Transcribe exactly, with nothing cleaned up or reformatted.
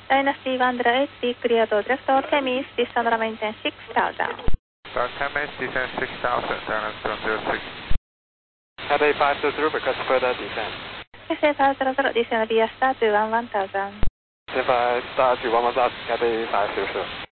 Dynasty one zero eight, be clear to director Temis, descend runway maintain six thousand. Start Temis, descend six thousand, Dynasty one zero six. Cathay five zero zero, request further descent. Cathay five zero zero, descend via star to one one thousand. Cathay five star to one one thousand, Cathay five zero zero.